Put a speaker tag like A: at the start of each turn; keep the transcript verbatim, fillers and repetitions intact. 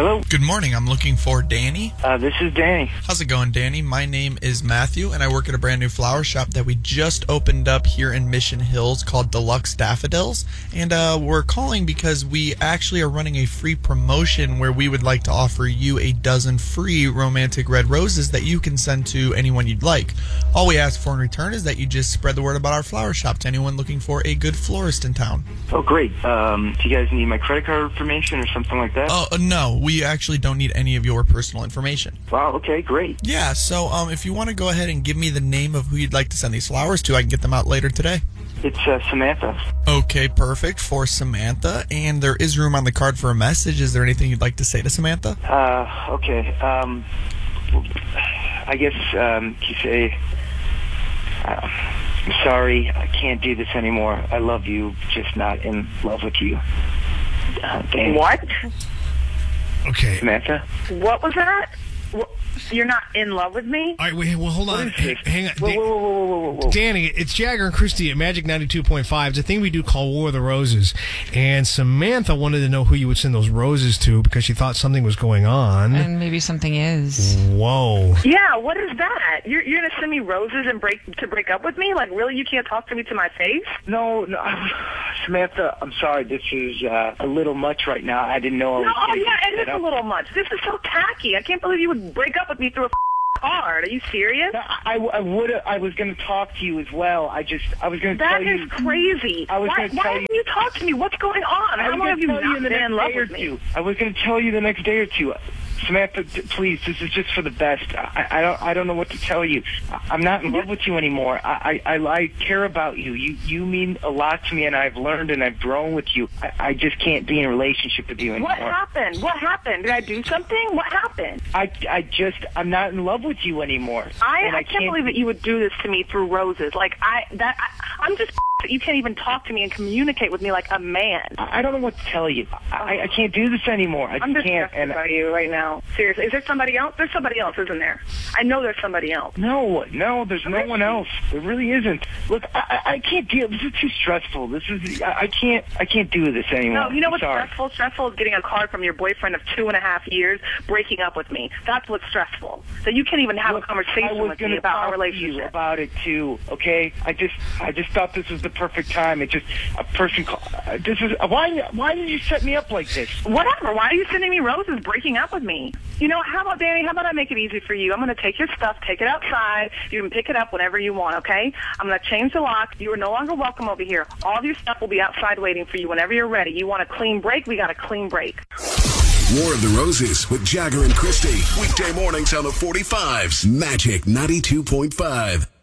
A: Hello?
B: Good morning. I'm looking for Danny.
A: Uh, this is Danny.
B: How's it going, Danny? My name is Matthew, and I work at a brand new flower shop that we just opened up here in Mission Hills called Deluxe Daffodils. And uh, we're calling because we actually are running a free promotion where we would like to offer you a dozen free romantic red roses that you can send to anyone you'd like. All we ask for in return is that you just spread the word about our flower shop to anyone looking for a good florist in town.
A: Oh, great. Um, do you guys need my credit card information or something like that?
B: Oh, uh, no. We actually don't need any of your personal information.
A: Wow, okay, great.
B: Yeah, so um, if you want to go ahead and give me the name of who you'd like to send these flowers to, I can get them out later today.
A: It's uh, Samantha.
B: Okay, perfect, for Samantha. And there is room on the card for a message. Is there anything you'd like to say to Samantha?
A: Uh, okay. Um, I guess um, you say, uh, I'm sorry, I can't do this anymore. I love you, just not in love with you. Uh, Danny.
C: What?
A: Okay. Samantha?
C: What was that? What? You're not in love with me?
D: All right, wait, well, hold on. H- hang on.
A: Whoa, whoa, whoa, whoa, whoa, whoa.
D: Danny, it's Jagger and Christy at Magic ninety-two point five. It's a thing we do called War of the Roses. And Samantha wanted to know who you would send those roses to because she thought something was going on.
E: And maybe something is.
D: Whoa.
C: Yeah, what is that? You're, you're going to send me roses and break to break up with me? Like, really? You can't talk to me to my face?
A: No, no. Samantha, I'm sorry. This is uh, a little much right now. I didn't know I was
C: No, oh,
A: getting
C: yeah, it
A: set
C: is
A: up.
C: a little much. This is so tacky. I can't believe you would break up with me through a card. Are you serious?
A: I, I would. I was going to talk to you as well. I just. I was going to tell
C: That
A: you.
C: is crazy.
A: I was
C: why
A: going to
C: why
A: tell
C: haven't
A: you.
C: you talked to me? What's going on?
A: I
C: How
A: was
C: long
A: going
C: have
A: to
C: you
A: tell you
C: not
A: in the
C: been
A: next
C: in love
A: day or
C: with me?
A: two. I was going to tell you the next day or two. Samantha, t- please, this is just for the best. I, I don't. I don't know what to tell you. I, I'm not in love with you anymore. I, I, I, I care about you. You, you mean a lot to me, and I've learned and I've grown with you. I, I just can't be in a relationship with you anymore.
C: What happened? What happened? Did I do something? What happened?
A: I, I just. I'm not in love with you anymore.
C: I,
A: And
C: I, can't, believe that you would do this to me through roses. Like I, that I, I'm just that you can't even talk to me and communicate with me like a man.
A: I I don't know what to tell you. I, I can't do this anymore. I
C: I'm
A: just can't.
C: disgusted
A: And
C: by you right now. Seriously, is there somebody else? There's somebody else, isn't there? I know there's somebody else.
A: No, no, there's no one else. There really isn't. Look, I, I I can't deal. This is too stressful. This is. I, I can't. I can't do this anymore.
C: No, you know what's
A: Sorry.
C: stressful? Stressful is getting a card from your boyfriend of two and a half years breaking up with me. That's what's stressful. That you can't even have
A: Look,
C: a conversation
A: I was
C: with
A: gonna
C: me about
A: talk
C: our
A: to you
C: relationship.
A: about it too. Okay, I just, I just thought this was the perfect time. It just a person. Call, uh, this is why. Why did you set me up like this?
C: Whatever. Why are you sending me roses breaking up with me? You know, how about, Danny, how about I make it easy for you? I'm going to take your stuff, take it outside. You can pick it up whenever you want, okay? I'm going to change the lock. You are no longer welcome over here. All of your stuff will be outside waiting for you whenever you're ready. You want a clean break? We got a clean break.
F: War of the Roses with Jagger and Christy. Weekday mornings on the forty-fives. Magic ninety-two point five.